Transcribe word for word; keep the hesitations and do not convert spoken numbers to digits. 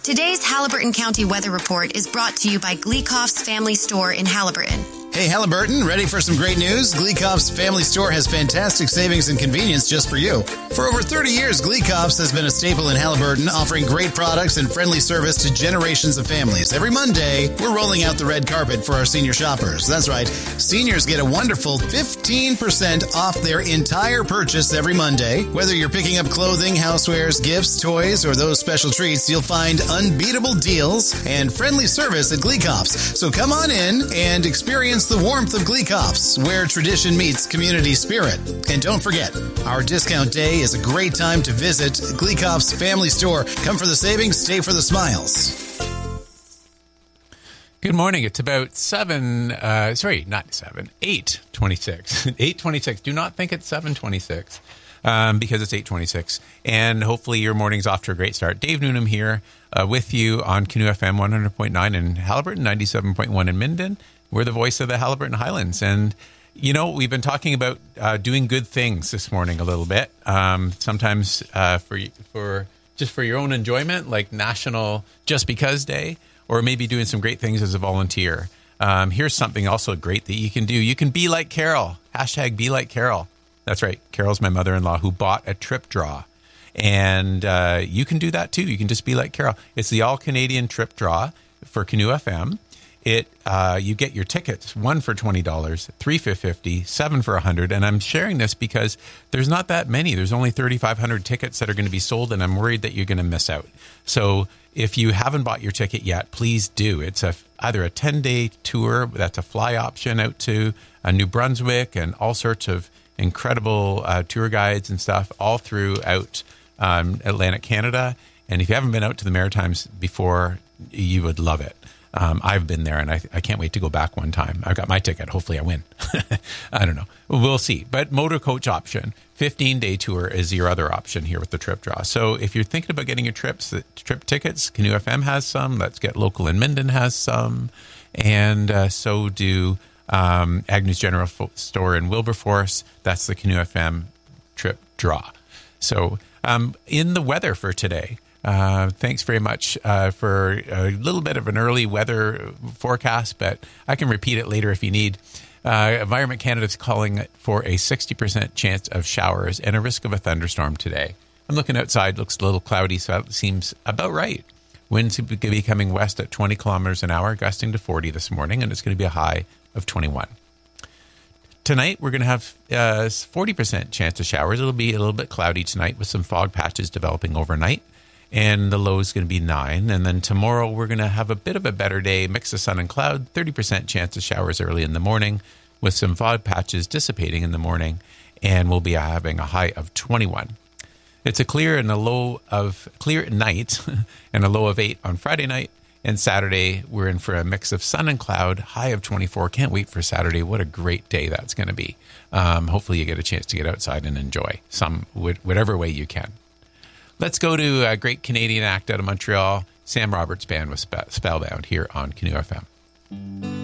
Today's Haliburton County Weather Report is brought to you by Gleekoff's Family Store in Haliburton. Hey, Haliburton, ready for some great news? Gleekoff's Family Store has fantastic savings and convenience just for you. For over thirty years, Gleekoff's has been a staple in Haliburton, offering great products and friendly service to generations of families. Every Monday, we're rolling out the red carpet for our senior shoppers. That's right. Seniors get a wonderful fifteen percent off their entire purchase every Monday. Whether you're picking up clothing, housewares, gifts, toys, or those special treats, you'll find unbeatable deals and friendly service at Gleekoff's. So come on in and experience the warmth of Gleekoff's, where tradition meets community spirit. And don't forget, our discount day is a great time to visit Gleekoff's Family Store. Come for the savings, stay for the smiles. Good morning. It's about seven, uh, sorry, not seven, eight twenty-six. eight twenty-six. Do not think it's seven twenty-six um, because it's eight twenty-six. And hopefully your morning's off to a great start. Dave Noonan here uh, with you on Canoe F M one hundred point nine in Haliburton, ninety-seven point one in Minden. We're the voice of the Haliburton Highlands. And, you know, we've been talking about uh, doing good things this morning a little bit. Um, sometimes uh, for for just for your own enjoyment, like National Just Because Day, or maybe doing some great things as a volunteer. Um, here's something also great that you can do. You can be like Carol. Hashtag be like Carol. That's right. Carol's my mother-in-law who bought a trip draw. And uh, you can do that too. You can just be like Carol. It's the all-Canadian trip draw for Canoe F M. It uh, you get your tickets, one for twenty dollars, three for fifty dollars, seven for one hundred dollars. And I'm sharing this because there's not that many. There's only thirty-five hundred tickets that are going to be sold, and I'm worried that you're going to miss out. So if you haven't bought your ticket yet, please do. It's a either a ten-day tour, that's a fly option out to uh, New Brunswick and all sorts of incredible uh, tour guides and stuff all throughout um, Atlantic Canada. And if you haven't been out to the Maritimes before, you would love it. Um, I've been there, and I, I can't wait to go back one time. I've got my ticket. Hopefully I win. I don't know. We'll see. But motor coach option, fifteen-day tour is your other option here with the trip draw. So if you're thinking about getting your trips, the trip tickets, Canoe F M has some. Let's Get Local in Minden has some. And uh, so do um, Agnews General Store in Wilberforce. That's the Canoe F M trip draw. So um, in the weather for today, Uh, thanks very much uh, for a little bit of an early weather forecast, but I can repeat it later if you need. Uh, Environment Canada is calling for a sixty percent chance of showers and a risk of a thunderstorm today. I'm looking outside, looks a little cloudy, so that seems about right. Winds will be coming west at twenty kilometers an hour, gusting to forty this morning, and it's going to be a high of twenty-one. Tonight, we're going to have a uh, forty percent chance of showers. It'll be a little bit cloudy tonight with some fog patches developing overnight. And the low is going to be nine. And then tomorrow, we're going to have a bit of a better day, mix of sun and cloud, thirty percent chance of showers early in the morning with some fog patches dissipating in the morning. And we'll be having a high of twenty-one. It's a clear and a low of clear night and a low of eight on Friday night. And Saturday, we're in for a mix of sun and cloud, high of twenty-four. Can't wait for Saturday. What a great day that's going to be. Um, hopefully, you get a chance to get outside and enjoy some whatever way you can. Let's go to a great Canadian act out of Montreal, Sam Roberts Band with Spellbound here on Canoe F M.